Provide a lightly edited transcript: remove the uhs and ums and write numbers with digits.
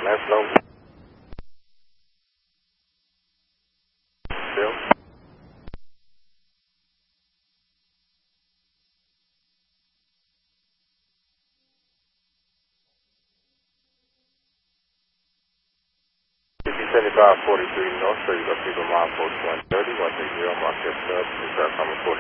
That's low. Bill? 7543 North, so you got people mile 4130, 130, mark your sub, you start coming 40.